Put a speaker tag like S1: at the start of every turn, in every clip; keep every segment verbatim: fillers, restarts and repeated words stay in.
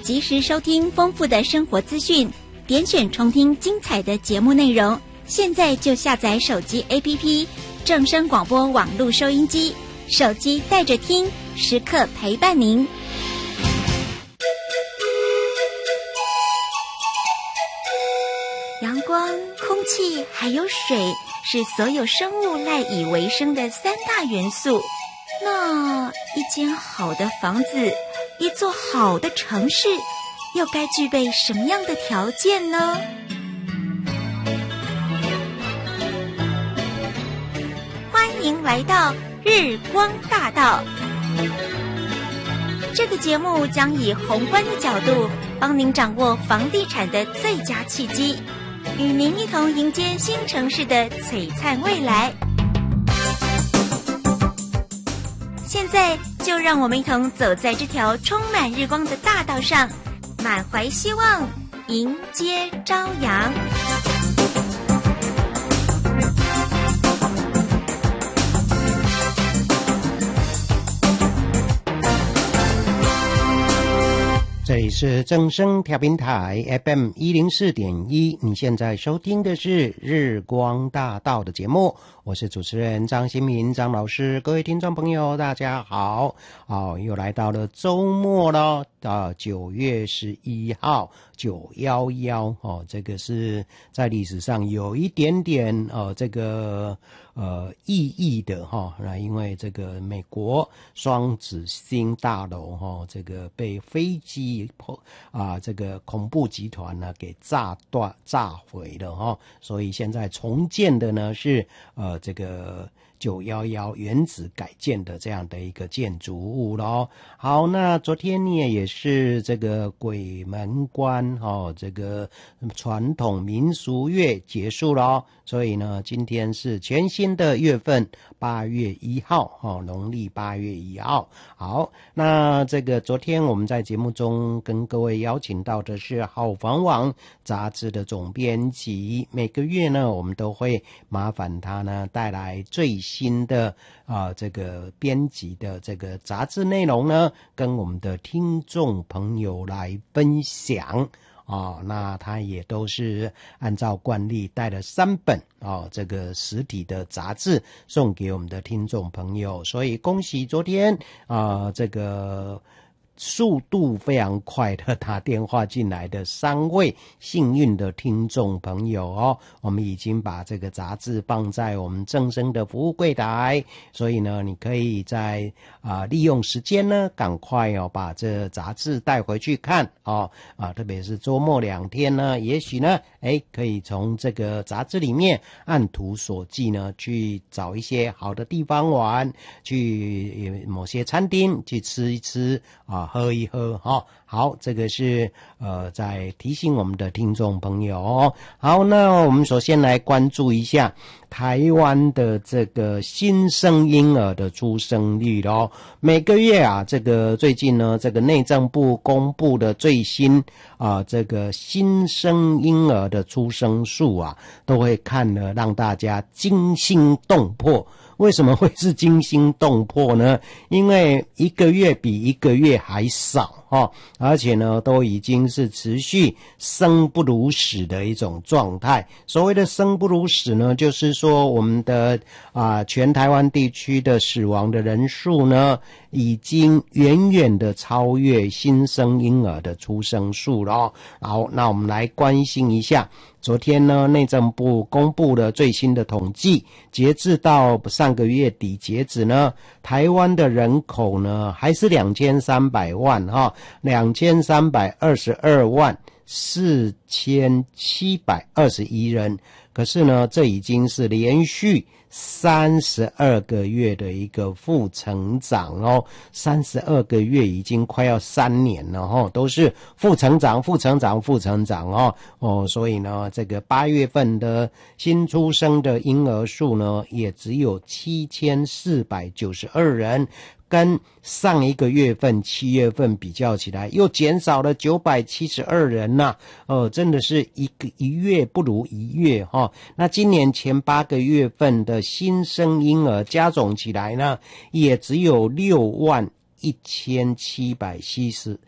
S1: 及时收听丰富的生活资讯，点选重听精彩的节目内容。现在就下载手机 A P P 正声广播网络收音机，手机带着听，时刻陪伴您。阳光、空气还有水是所有生物赖以为生的三大元素。那一间好的房子，一座好的城市，又该具备什么样的条件呢？欢迎来到日光大道。这个节目将以宏观的角度，帮您掌握房地产的最佳契机，与您一同迎接新城市的璀璨未来。现在就让我们一同走在这条充满日光的大道上，满怀希望，迎接朝阳。
S2: 这里是正声调频台 F M 一零四点一，你现在收听的是日光大道的节目，我是主持人张新民张老师。各位听众朋友大家好，哦，又来到了周末了，啊，九月十一号九一一哦，这个是在历史上有一点点呃这个呃意义的哈，那、哦、因为这个美国双子星大楼哈、哦，这个被飞机啊这个恐怖集团呢给炸断炸毁了哈、哦，所以现在重建的呢是呃这个九一一原址改建的这样的一个建筑物咯。好，那昨天呢也是这个鬼门关哦，这个传统民俗月结束咯，所以呢今天是全新的月份八月一号哦，农历八月一号。好，那这个昨天我们在节目中跟各位邀请到的是好房网杂志的总编辑，每个月呢我们都会麻烦他呢带来最新的啊、呃、这个编辑的这个杂志内容呢，跟我们的听众朋友来分享啊、哦，那他也都是按照惯例带了三本啊、哦、这个实体的杂志送给我们的听众朋友，所以恭喜昨天啊、呃、这个速度非常快的打电话进来的三位幸运的听众朋友哦，我们已经把这个杂志放在我们正声的服务柜台，所以呢，你可以在啊、呃、利用时间呢，赶快哦把这杂志带回去看哦啊，特别是周末两天呢，也许呢，哎，可以从这个杂志里面按图索骥呢，去找一些好的地方玩，去某些餐厅去吃一吃啊。喝一喝哈、哦，好，这个是呃在提醒我们的听众朋友哦。好，那我们首先来关注一下台湾的这个新生婴儿的出生率咯。每个月啊，这个最近呢，这个内政部公布的最新啊、呃、这个新生婴儿的出生数啊，都会看了让大家惊心动魄。为什么会是惊心动魄呢？因为一个月比一个月还少哦，而且呢都已经是持续生不如死的一种状态。所谓的生不如死呢，就是说我们的啊、呃、全台湾地区的死亡的人数呢，已经远远的超越新生婴儿的出生数了哦。好，那我们来关心一下。昨天呢，内政部公布了最新的统计，截至到上个月底截止呢，台湾的人口呢还是两千三百万哈，两千三百二十二万四千七百二十一人。可是呢，这已经是连续三十二个月的一个负成长哦，三十二个月已经快要三年了哦，都是负成长、负成长、负成长哦哦，所以呢，这个八月份的新出生的婴儿数呢，也只有七千四百九十二人。跟上一个月份七月份比较起来，又减少了九百七十二人呐、啊，呃，真的是一个一月不如一月哈、哦。那今年前八个月份的新生婴儿加总起来呢，也只有六万一千七百七十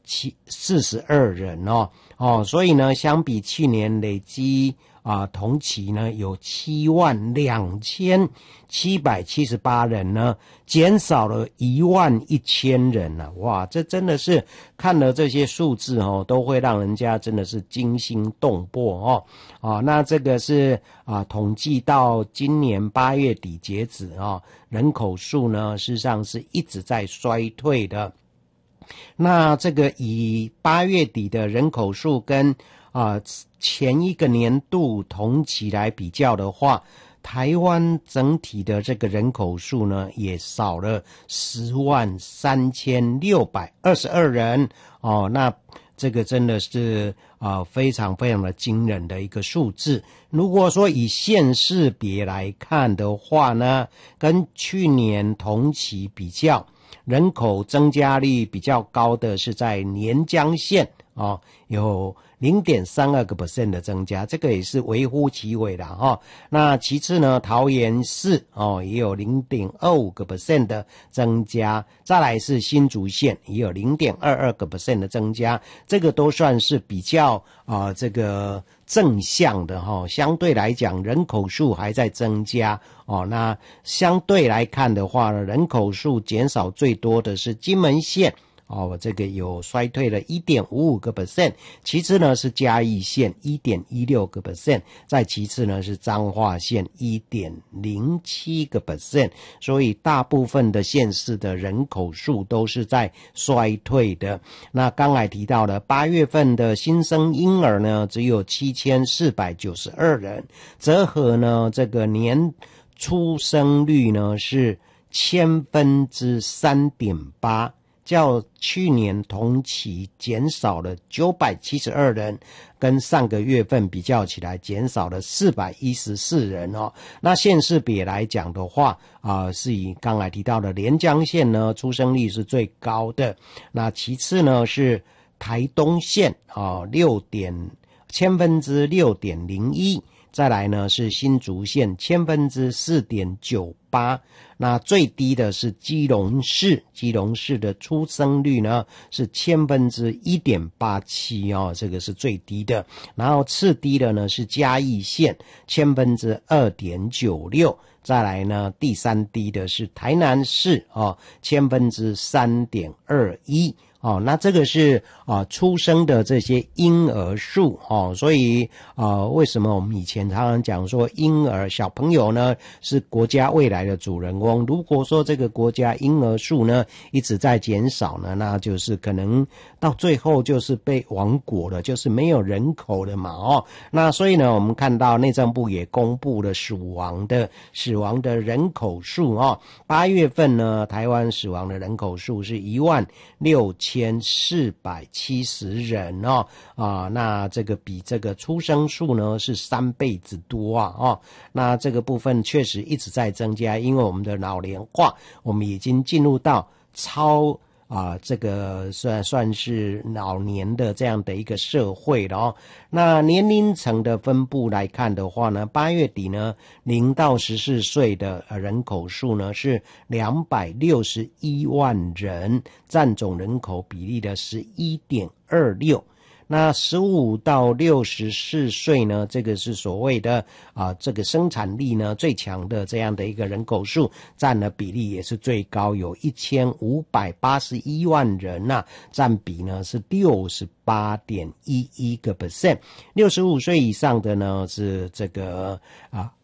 S2: 七四十二人哦哦，所以呢，相比去年累积啊、呃、同期呢有七万两千七百七十八人呢，减少了一万一千人啊！哇，这真的是看了这些数字哦，都会让人家真的是惊心动魄哦啊！那这个是啊，统计到今年八月底截止啊，人口数呢，事实上是一直在衰退的。那这个以八月底的人口数跟啊前一个年度同期来比较的话，台湾整体的这个人口数呢也少了十万三千六百二十二人哦，那这个真的是啊、呃、非常非常的惊人的一个数字。如果说以县市别来看的话呢，跟去年同期比较，人口增加率比较高的是在连江县哦，有 零点三二 个 percent 的增加，这个也是微乎其微的哈、哦。那其次呢，桃园市哦也有 零点二五 个 percent 的增加，再来是新竹县也有 零点二二 个 percent 的增加，这个都算是比较啊、呃、这个正向的哈、哦。相对来讲，人口数还在增加哦。那相对来看的话呢，人口数减少最多的是金门县。哦，这个有衰退了 一点五五 个 percent， 其次呢是嘉义县 一点一六 个 percent， 再其次呢是彰化县 一点零七 个 percent， 所以大部分的县市的人口数都是在衰退的。那刚才提到了八月份的新生婴儿呢只有七千四百九十二人，折合呢这个年出生率呢是千分之 三点八，较去年同期减少了九百七十二人，跟上个月份比较起来减少了四百一十四人哦。那县市别来讲的话啊、呃，是以刚才提到的连江县呢出生率是最高的，那其次呢是台东县啊，六点千分之六点零一。再来呢是新竹县千分之四点九八，那最低的是基隆市，基隆市的出生率呢是千分之一点八七哦，这个是最低的。然后次低的呢是嘉义县千分之二点九六，再来呢第三低的是台南市哦，千分之三点二一。哦，那这个是啊、呃、出生的这些婴儿数哦，所以啊、呃、为什么我们以前常常讲说婴儿小朋友呢是国家未来的主人翁？如果说这个国家婴儿数呢一直在减少呢，那就是可能到最后就是被亡国了，就是没有人口了嘛哦。那所以呢，我们看到内政部也公布了死亡的死亡的人口数哦，八月份呢，台湾死亡的人口数是一万六千四百七十人哦啊，那这个比这个出生数呢是三倍之多啊哦，那这个部分确实一直在增加，因为我们的老龄化，我们已经进入到超啊，这个算算是老年的这样的一个社会了哦。那年龄层的分布来看的话呢，八月底呢，零到十四岁的人口数呢是两百六十一万人，占总人口比例的 十一点二六。那十五到六十四岁呢，这个是所谓的啊、呃，这个生产力呢最强的这样的一个人口数，占的比例也是最高，有一千五百八十一万人呐、啊，占比呢是六十八点一一个 percent。六十五岁以上的呢是这个啊